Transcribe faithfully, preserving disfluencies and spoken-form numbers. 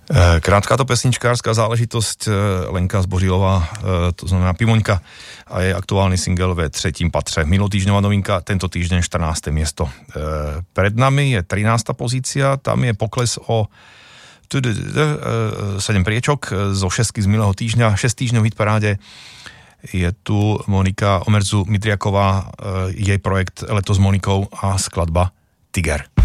Krátká to pesničkárská záležitosť, Lenka Zbořilová, to znamená Pimoňka, a je aktuálny single ve třetím patře. Minulotýždňová novinka, tento týždeň štrnáste miesto. Pred nami je trinásta pozícia, tam je pokles o sedem priečok zo šestky z minulého týždňa, šesť týždňov v hitparáde. Je tu Monika Omerzu Midriaková, jej projekt Leto s Monikou a skladba Tiger.